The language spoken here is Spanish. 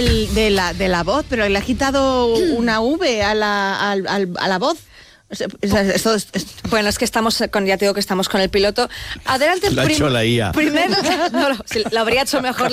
de la voz, pero le ha quitado una V a la voz. Bueno, es que ya te digo que estamos con el piloto. Adelante, Lo ha hecho la IA. lo habría hecho mejor